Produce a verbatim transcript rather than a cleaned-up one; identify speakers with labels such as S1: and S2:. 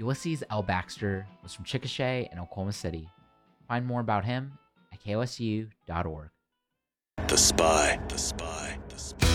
S1: Ulysses L. Baxter was from Chickasha and Oklahoma City. Find more about him at K O S U dot org.
S2: The Spy. The Spy. The Spy.